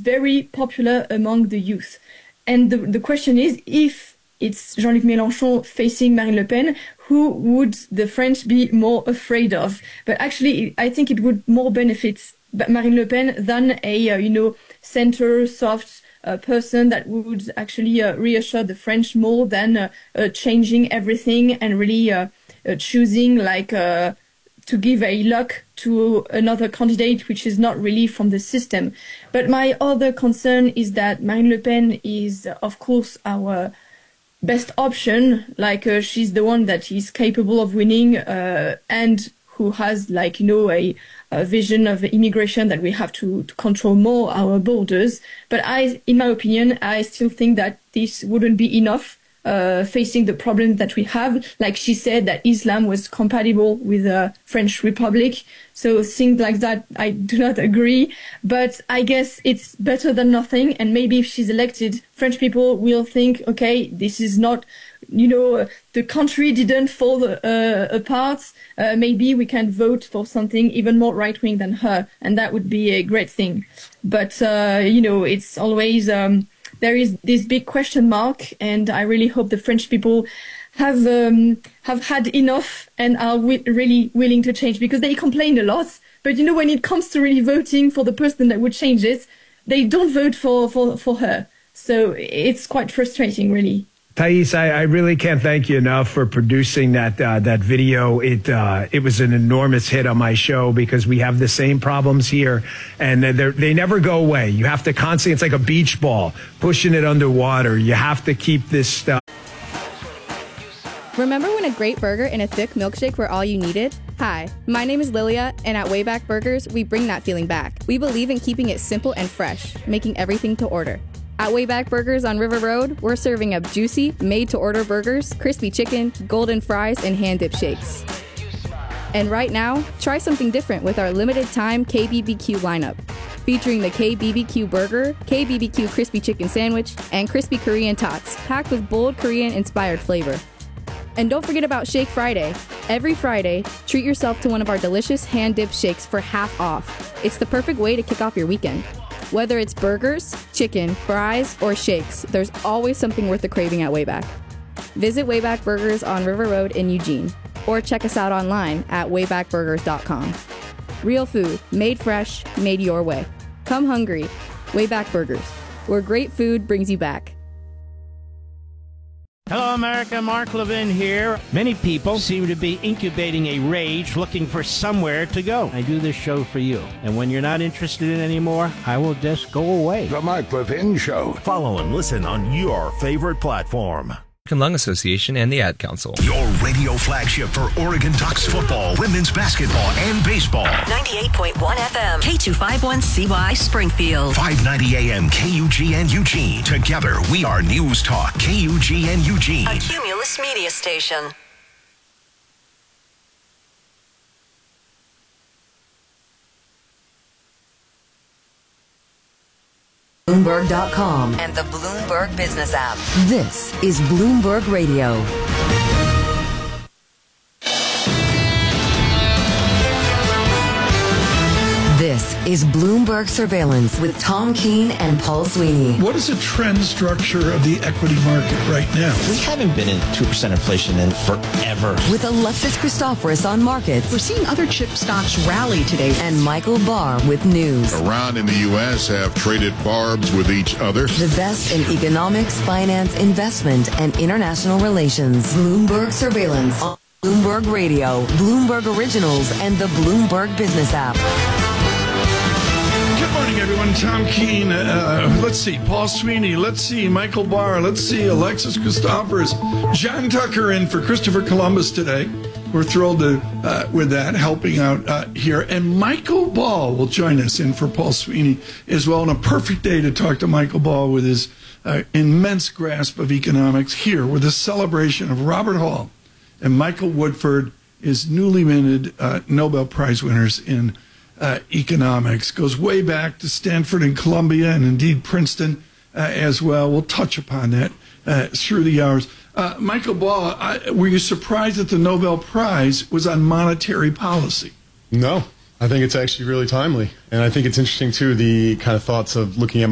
very popular among the youth. And the question is, if it's Jean-Luc Mélenchon facing Marine Le Pen, who would the French be more afraid of? But actually, I think it would more benefit Marine Le Pen than a, center, soft person that would actually reassure the French more than changing everything and really choosing to give a luck to another candidate, which is not really from the system. But my other concern is that Marine Le Pen is, of course, our best option. She's the one that is capable of winning and who has, a vision of immigration that we have to control more our borders. But in my opinion, I still think that this wouldn't be enough. Facing the problem that we have, like she said, that Islam was compatible with the French Republic. So things like that, I do not agree. But I guess it's better than nothing. And maybe if she's elected, French people will think, okay, this is not, the country didn't fall apart. Maybe we can vote for something even more right-wing than her. And that would be a great thing. But, it's always... there is this big question mark, and I really hope the French people have had enough and are really willing to change, because they complain a lot. But when it comes to really voting for the person that would change it, they don't vote for her. So it's quite frustrating, really. Thais, I really can't thank you enough for producing that video. It was an enormous hit on my show, because we have the same problems here, and they never go away. You have to constantly, it's like a beach ball, pushing it underwater. You have to keep this stuff. Remember when a great burger and a thick milkshake were all you needed? Hi, my name is Lilia, and at Wayback Burgers, we bring that feeling back. We believe in keeping it simple and fresh, making everything to order. At Wayback Burgers on River Road, we're serving up juicy, made-to-order burgers, crispy chicken, golden fries, and hand-dip shakes. And right now, try something different with our limited-time KBBQ lineup, featuring the KBBQ Burger, KBBQ Crispy Chicken Sandwich, and Crispy Korean Tots, packed with bold Korean-inspired flavor. And don't forget about Shake Friday. Every Friday, treat yourself to one of our delicious hand-dipped shakes for half off. It's the perfect way to kick off your weekend. Whether it's burgers, chicken, fries, or shakes, there's always something worth the craving at Wayback. Visit Wayback Burgers on River Road in Eugene, or check us out online at waybackburgers.com. Real food, made fresh, made your way. Come hungry. Wayback Burgers, where great food brings you back. Hello, America. Mark Levin here. Many people seem to be incubating a rage looking for somewhere to go. I do this show for you. And when you're not interested in it anymore, I will just go away. The Mark Levin Show. Follow and listen on your favorite platform. American Lung Association and the Ad Council. Your radio flagship for Oregon Ducks football, women's basketball, and baseball. 98.1 FM, K251CY Springfield. 590 AM KUGN Eugene. Together, we are News Talk KUGN Eugene. A Cumulus media station. Bloomberg.com and the Bloomberg Business app. This is Bloomberg Radio. This is Bloomberg Surveillance with Tom Keene and Paul Sweeney. What is the trend structure of the equity market right now? We haven't been in 2% inflation in forever. With Alexis Christoforous on markets. We're seeing other chip stocks rally today. And Michael Barr with news. Iran and the U.S. have traded barbs with each other. The best in economics, finance, investment, and international relations. Bloomberg Surveillance on Bloomberg Radio, Bloomberg Originals, and the Bloomberg Business app. Good morning, everyone. Tom Keene. Let's see. Paul Sweeney. Let's see. Michael Barr. Let's see. Alexis Christoforous. John Tucker in for Christopher Columbus today. We're thrilled with that, helping out here. And Michael Ball will join us in for Paul Sweeney as well. And a perfect day to talk to Michael Ball with his immense grasp of economics here with a celebration of Robert Hall and Michael Woodford, is newly minted Nobel Prize winners in economics. Goes way back to Stanford and Columbia, and indeed Princeton as well. We'll touch upon that through the hours. Michael Ball, were you surprised that the Nobel Prize was on monetary policy? No, I think it's actually really timely. And I think it's interesting, too, the kind of thoughts of looking at